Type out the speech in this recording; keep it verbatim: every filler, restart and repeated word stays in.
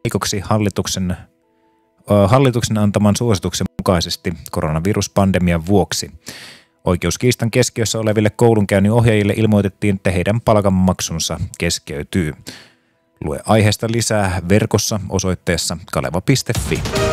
viikoksi hallituksen, hallituksen antaman suosituksen mukaisesti koronaviruspandemian vuoksi. Oikeuskiistan keskiössä oleville koulunkäynnin ohjaajille ilmoitettiin, että heidän palkanmaksunsa keskeytyy. Lue aiheesta lisää verkossa osoitteessa kaleva piste fi.